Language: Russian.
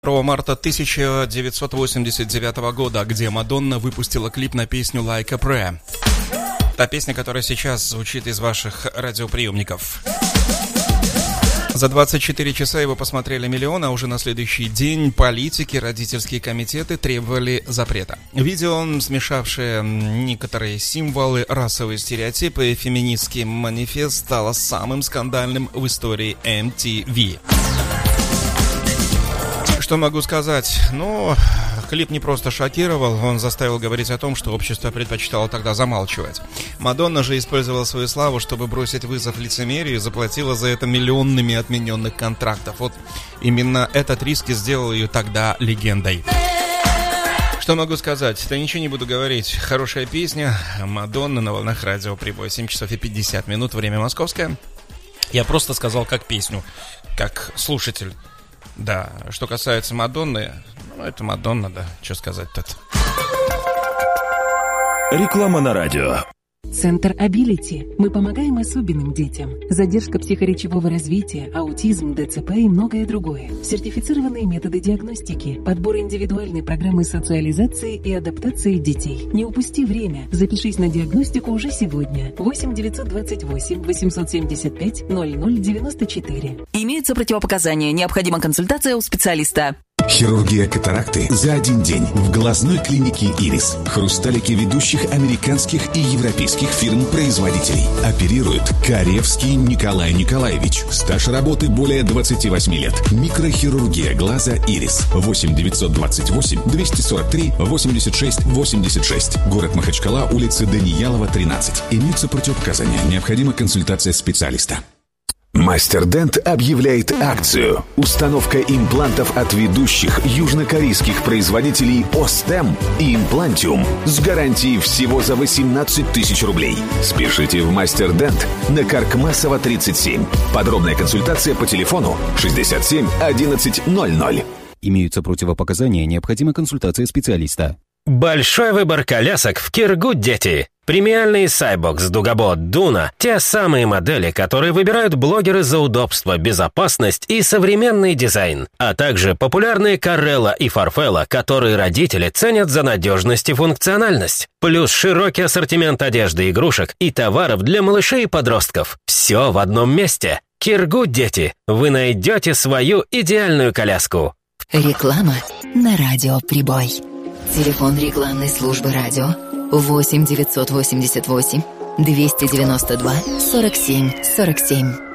2 марта 1989 года, где Мадонна выпустила клип на песню «Like a Prayer». Та песня, которая сейчас звучит из ваших радиоприемников. За 24 часа его посмотрели миллионы, а уже на следующий день политики, родительские комитеты требовали запрета. Видео, смешавшее некоторые символы, расовые стереотипы и феминистский манифест, стало самым скандальным в истории MTV. Что могу сказать? Клип не просто шокировал, он заставил говорить о том, что общество предпочитало тогда замалчивать. Мадонна же использовала свою славу, чтобы бросить вызов лицемерию, и заплатила за это миллионами отмененных контрактов. Вот именно этот риск и сделал ее тогда легендой. Что могу сказать? Да ничего не буду говорить. Хорошая песня. Мадонна на волнах радио Прибой. 7 часов и 50 минут, время московское. Я просто сказал как песню, как слушатель. Да, что касается Мадонны, это Мадонна, да, что сказать-то. Реклама на радио. Центр Ability. Мы помогаем особенным детям. Задержка психоречевого развития, аутизм, ДЦП и многое другое. Сертифицированные методы диагностики, подбор индивидуальной программы социализации и адаптации детей. Не упусти время. Запишись на диагностику уже сегодня. 8 928 875 0094. Имеются противопоказания. Необходима консультация у специалиста. Хирургия катаракты за один день в глазной клинике «Ирис». Хрусталики ведущих американских и европейских фирм-производителей. Оперирует Каревский Николай Николаевич. Стаж работы более 28 лет. Микрохирургия глаза «Ирис». 8 928 243 86 86. Город Махачкала, улица Даниялова, 13. Имеются противопоказания. Необходима консультация специалиста. Мастер-Дент объявляет акцию. Установка имплантов от ведущих южнокорейских производителей Остем и Имплантиум с гарантией всего за 18 тысяч рублей. Спешите в Мастер-Дент на Каркмасова, 37. Подробная консультация по телефону 67 11 00. Имеются противопоказания, необходима консультация специалиста. Большой выбор колясок в Киргуд дети. Премиальные Cybox, Дугабот, Дуна – те самые модели, которые выбирают блогеры за удобство, безопасность и современный дизайн. А также популярные Карелла и Фарфелла, которые родители ценят за надежность и функциональность. Плюс широкий ассортимент одежды, игрушек и товаров для малышей и подростков. Все в одном месте. Киргуд дети. Вы найдете свою идеальную коляску. Реклама на радио Прибой. Телефон рекламной службы радио 8 988 292 47 47.